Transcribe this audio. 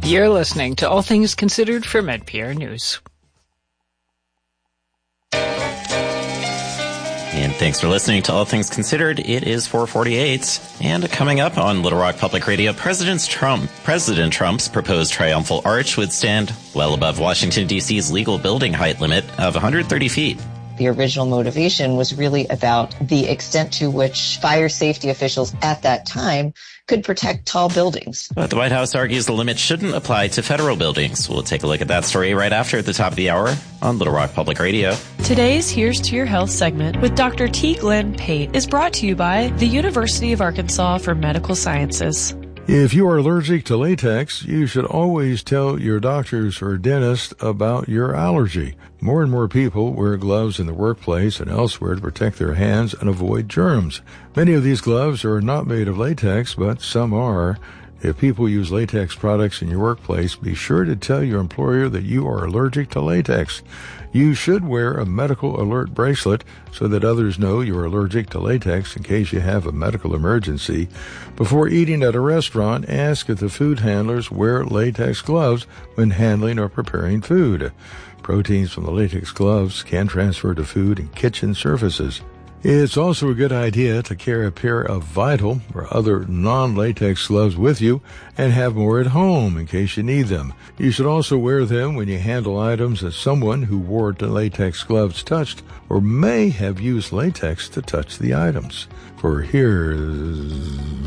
You're listening to All Things Considered from NPR News. And thanks for listening to All Things Considered. It is 4:48. And coming up on Little Rock Public Radio, President Trump's proposed triumphal arch would stand well above Washington, D.C.'s legal building height limit of 130 feet. The original motivation was really about the extent to which fire safety officials at that time could protect tall buildings. But the White House argues the limit shouldn't apply to federal buildings. We'll take a look at that story right after the top of the hour on Little Rock Public Radio. Today's Here's to Your Health segment with Dr. T. Glenn Pate is brought to you by the University of Arkansas for Medical Sciences. If you are allergic to latex, you should always tell your doctors or dentist about your allergy. More and more people wear gloves in the workplace and elsewhere to protect their hands and avoid germs. Many of these gloves are not made of latex, but some are. If people use latex products in your workplace, be sure to tell your employer that you are allergic to latex. You should wear a medical alert bracelet so that others know you're allergic to latex in case you have a medical emergency. Before eating at a restaurant, ask if the food handlers wear latex gloves when handling or preparing food. Proteins from the latex gloves can transfer to food and kitchen surfaces. It's also a good idea to carry a pair of Vital or other non-latex gloves with you and have more at home in case you need them. You should also wear them when you handle items that someone who wore the latex gloves touched or may have used latex to touch the items. For here's